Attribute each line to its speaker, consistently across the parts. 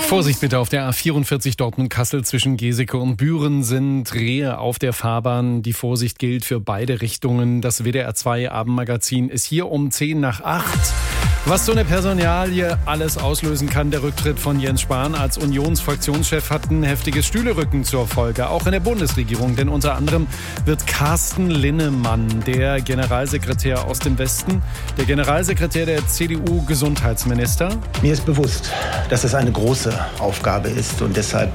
Speaker 1: Vorsicht bitte auf der A44 Dortmund-Kassel zwischen Geseke und Büren sind Rehe auf der Fahrbahn. Die Vorsicht gilt für beide Richtungen. Das WDR 2 Abendmagazin ist hier um 7:50. Was so eine Personalie alles auslösen kann, der Rücktritt von Jens Spahn als Unionsfraktionschef hat ein heftiges Stühlerücken zur Folge, auch in der Bundesregierung. Denn unter anderem wird Carsten Linnemann, der Generalsekretär aus dem Westen, der Generalsekretär der CDU-Gesundheitsminister.
Speaker 2: Mir ist bewusst, dass es eine große Aufgabe ist und deshalb,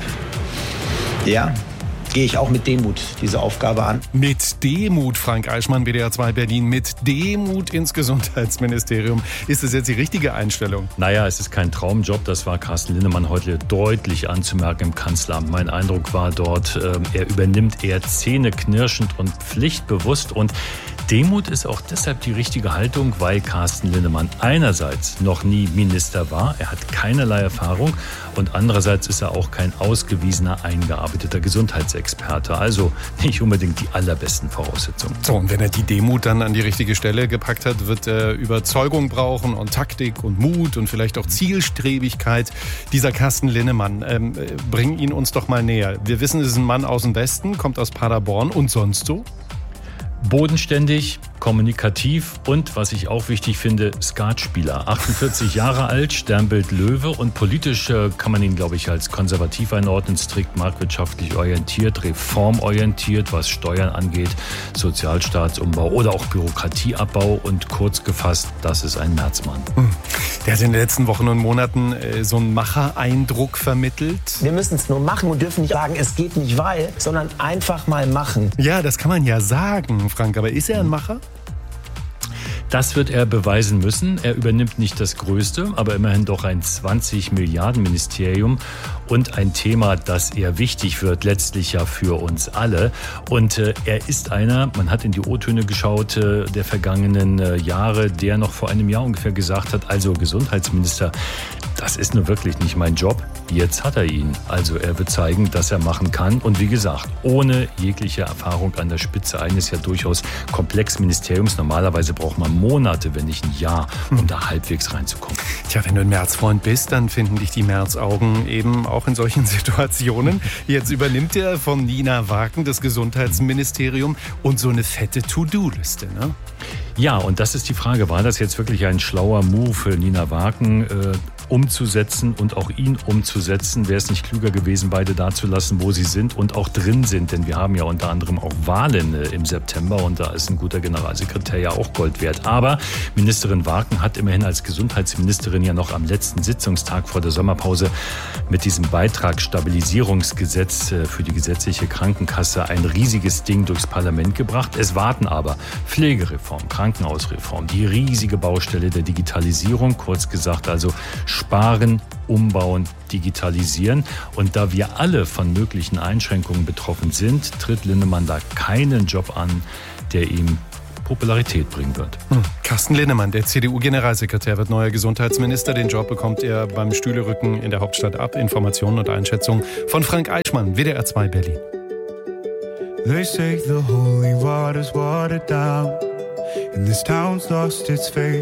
Speaker 2: gehe ich auch mit Demut diese Aufgabe an.
Speaker 1: Mit Demut, Frank Eichmann, WDR 2 Berlin, mit Demut ins Gesundheitsministerium. Ist das jetzt die richtige Einstellung?
Speaker 3: Naja, es ist kein Traumjob. Das war Carsten Linnemann heute deutlich anzumerken im Kanzleramt. Mein Eindruck war dort, er übernimmt eher zähneknirschend und pflichtbewusst. Und Demut ist auch deshalb die richtige Haltung, weil Carsten Linnemann einerseits noch nie Minister war, er hat keinerlei Erfahrung, und andererseits ist er auch kein ausgewiesener, eingearbeiteter Gesundheitsexperte. Also nicht unbedingt die allerbesten Voraussetzungen.
Speaker 1: So, und wenn er die Demut dann an die richtige Stelle gepackt hat, wird er Überzeugung brauchen und Taktik und Mut und vielleicht auch Zielstrebigkeit. Dieser Carsten Linnemann, bring ihn uns doch mal näher. Wir wissen, es ist ein Mann aus dem Westen, kommt aus Paderborn, und sonst so?
Speaker 3: Bodenständig, kommunikativ und, was ich auch wichtig finde, Skatspieler. 48 Jahre alt, Sternbild Löwe, und politisch kann man ihn, glaube ich, als konservativ einordnen, strikt marktwirtschaftlich orientiert, reformorientiert, was Steuern angeht, Sozialstaatsumbau oder auch Bürokratieabbau, und kurz gefasst, das ist ein Märzmann.
Speaker 1: Der hat in den letzten Wochen und Monaten so einen Macher-Eindruck vermittelt.
Speaker 2: Wir müssen es nur machen und dürfen nicht sagen, es geht nicht weil, sondern einfach mal machen.
Speaker 1: Ja, das kann man ja sagen, Frank, aber ist er ein Macher?
Speaker 3: Das wird er beweisen müssen. Er übernimmt nicht das größte, aber immerhin doch ein 20-Milliarden-Ministerium und ein Thema, das eher wichtig wird, letztlich ja für uns alle. Und er ist einer, man hat in die O-Töne geschaut, der vergangenen Jahre, der noch vor einem Jahr ungefähr gesagt hat, also Gesundheitsminister, das ist nur wirklich nicht mein Job. Jetzt hat er ihn. Also er wird zeigen, dass er machen kann. Und wie gesagt, ohne jegliche Erfahrung an der Spitze eines ja durchaus komplexen Ministeriums. Normalerweise braucht man Monate, wenn nicht ein Jahr, um da halbwegs reinzukommen.
Speaker 1: Tja, wenn du ein Märzfreund bist, dann finden dich die Märzaugen eben auch in solchen Situationen. Jetzt übernimmt er von Nina Wagen das Gesundheitsministerium und so eine fette To-Do-Liste, ne?
Speaker 3: Ja, und das ist die Frage, war das jetzt wirklich ein schlauer Move für Nina Wagen, umzusetzen und auch ihn umzusetzen? Wäre es nicht klüger gewesen, beide da zu lassen, wo sie sind und auch drin sind? Denn wir haben ja unter anderem auch Wahlen im September, und da ist ein guter Generalsekretär ja auch Gold wert. Aber Ministerin Wagen hat immerhin als Gesundheitsministerin ja noch am letzten Sitzungstag vor der Sommerpause mit diesem Beitragsstabilisierungsgesetz für die gesetzliche Krankenkasse ein riesiges Ding durchs Parlament gebracht. Es warten aber Pflegereform, Krankenhausreform, die riesige Baustelle der Digitalisierung, kurz gesagt also sparen, umbauen, digitalisieren. Und da wir alle von möglichen Einschränkungen betroffen sind, tritt Linnemann da keinen Job an, der ihm Popularität bringen wird.
Speaker 1: Carsten Linnemann, der CDU-Generalsekretär, wird neuer Gesundheitsminister. Den Job bekommt er beim Stühlerücken in der Hauptstadt ab. Informationen und Einschätzungen von Frank Eichmann, WDR 2 Berlin.
Speaker 4: They say the holy water's watered down, and this town's lost its faith.